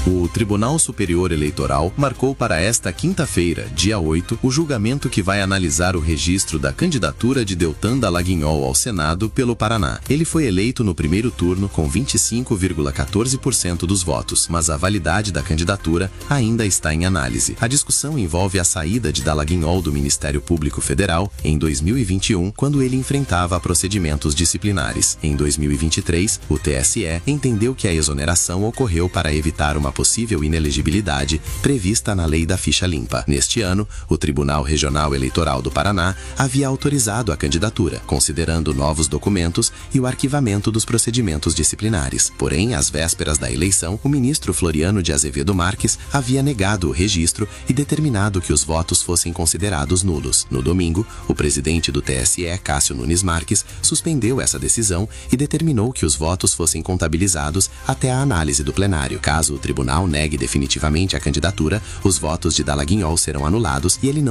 O Tribunal Superior Eleitoral marcou para esta quinta-feira, dia 8, o julgamento que vai analisar o registro da candidatura de Deltan Dallagnol ao Senado pelo Paraná. Ele foi eleito no primeiro turno com 25,14% dos votos, mas a validade da candidatura ainda está em análise. A discussão envolve a saída de Dallagnol do Ministério Público Federal em 2021, quando ele enfrentava procedimentos disciplinares. Em 2023, o TSE entendeu que a exoneração ocorreu para evitar uma possível inelegibilidade prevista na Lei da Ficha Limpa. Neste ano, o Tribunal Regional Eleitoral do Paraná havia autorizado a candidatura, considerando novos documentos e o arquivamento dos procedimentos disciplinares. Porém, às vésperas da eleição, o ministro Floriano de Azevedo Marques havia negado o registro e determinado que os votos fossem considerados nulos. No domingo, o presidente do TSE, Cássio Nunes Marques, suspendeu essa decisão e determinou que os votos fossem contabilizados até a análise do plenário. Caso o tribunal negue definitivamente a candidatura, os votos de Dallagnol serão anulados e ele não